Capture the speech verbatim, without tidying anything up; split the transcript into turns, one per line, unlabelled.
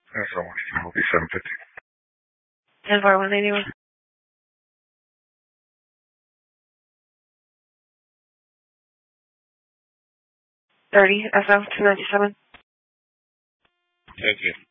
That's all. It will be seven fifty.
ten four one eighty-one. thirty S F two ninety-seven.
Thank you.